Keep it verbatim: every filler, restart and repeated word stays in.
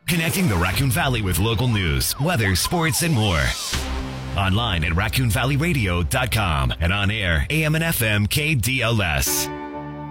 Connecting the Raccoon Valley with local news, weather, sports, and more. Online at raccoon valley radio dot com and on air, A M and F M K D L S.